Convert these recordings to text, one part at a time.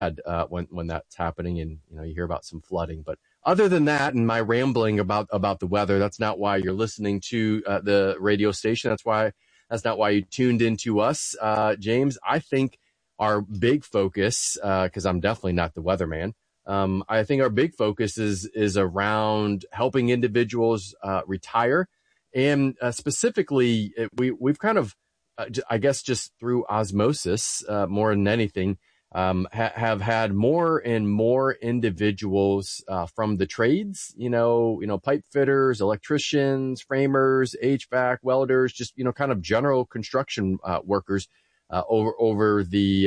when that's happening, and you hear about some flooding. But other than that, and my rambling about the weather, that's not why you're listening to the radio station. That's not why you tuned into us, James. I think our big focus, because I'm definitely not the weatherman. I think our big focus is around helping individuals retire, and specifically, we've kind of, I guess, just through osmosis, more than anything, have had more and more individuals from the trades, pipe fitters, electricians, framers, HVAC, welders, just kind of general construction workers over the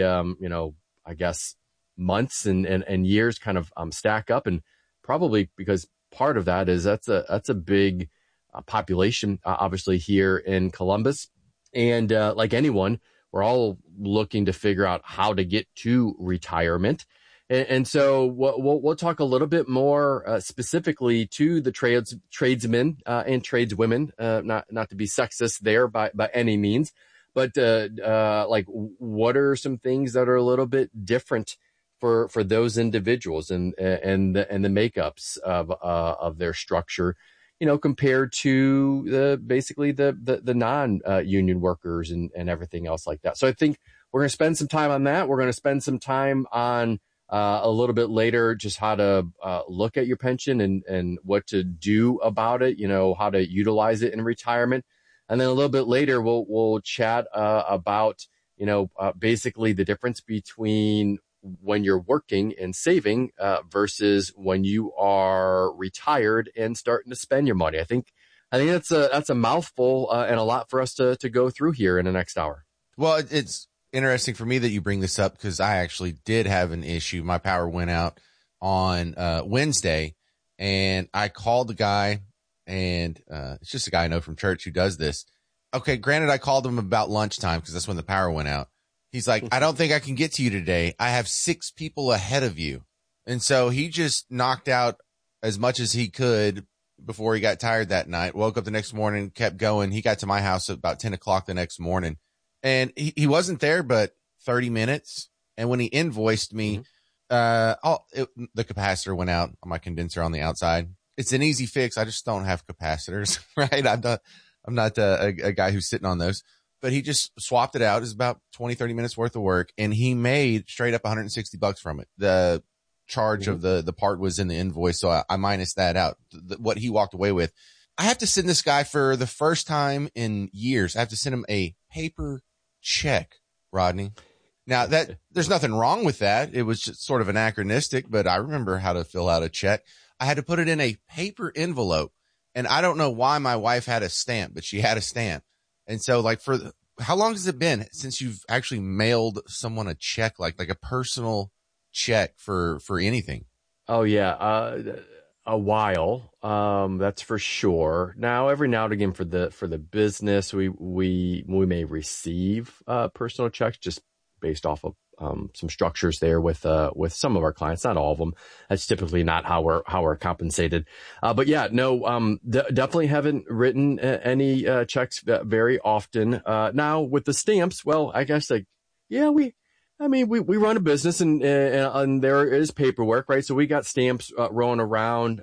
I guess months and years kind of stack up, and probably because part of that is that's a big population obviously here in Columbus, and like anyone, we're all looking to figure out how to get to retirement. And so we'll talk a little bit more specifically to the tradesmen and tradeswomen, not to be sexist there by any means, but like what are some things that are a little bit different for those individuals and the makeups of their structure, compared to basically the non-union workers and everything else like that. So I think we're going to spend some time on that. We're going to spend some time on a little bit later just how to look at your pension and what to do about it, how to utilize it in retirement. And then a little bit later, we'll chat about, basically the difference between when you're working and saving versus when you are retired and starting to spend your money. I think that's a mouthful and a lot for us to go through here in the next hour. Well, it's interesting for me that you bring this up because I actually did have an issue. My power went out on Wednesday, and I called the guy, and it's just a guy I know from church who does this. Okay, granted, I called him about lunchtime because that's when the power went out. He's like, I don't think I can get to you today. I have 6 people ahead of you. And so he just knocked out as much as he could before he got tired that night. Woke up the next morning, kept going. He got to my house at about 10 o'clock the next morning. And he wasn't there but 30 minutes. And when he invoiced me, the capacitor went out on my condenser on the outside. It's an easy fix. I just don't have capacitors, right? I'm not a guy who's sitting on those. But he just swapped it out. It's about 20, 30 minutes worth of work. And he made straight up $160 from it. The charge of the part was in the invoice. So I minus that out. What he walked away with. I have to send this guy for the first time in years. I have to send him a paper check, Rodney. Now that there's nothing wrong with that. It was just sort of anachronistic, but I remember how to fill out a check. I had to put it in a paper envelope. And I don't know why my wife had a stamp, but she had a stamp. And so how long has it been since you've actually mailed someone a check, like a personal check for anything? Oh yeah. A while. That's for sure. Now, every now and again for the business, we may receive, personal checks just based off of, some structures there with some of our clients, not all of them. That's typically not how we're compensated. But yeah, no, definitely haven't written any checks very often. Now with the stamps, well, I guess we run a business and there is paperwork, right? So we got stamps rolling around.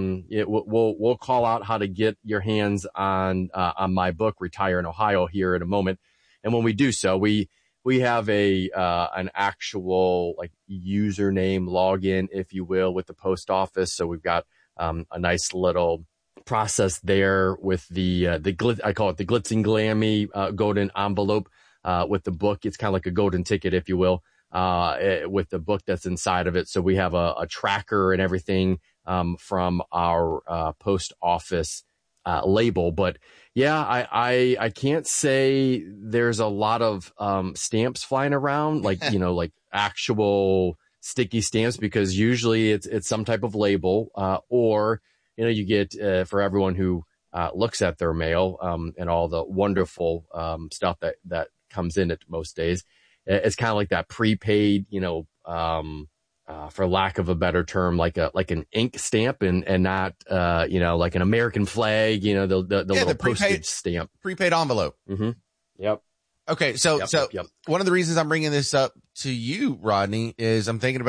We'll call out how to get your hands on my book, Retire in Ohio, here in a moment. And when we do so, we have an actual username login, if you will, with the post office. So we've got a nice little process there with I call it the glitz and glammy golden envelope with the book. It's kind of like a golden ticket, if you will, with the book that's inside of it. So we have a tracker and everything from our post office label. But yeah, I can't say there's a lot of stamps flying around, like actual sticky stamps, because usually it's some type of label, or you get for everyone who looks at their mail and all the wonderful stuff that comes in it most days. It's kind of like that prepaid, for lack of a better term, like an ink stamp and not, like an American flag, the little the postage stamp. Prepaid envelope. Mm-hmm. Yep. Okay. So Yep. one of the reasons I'm bringing this up to you, Rodney, is I'm thinking about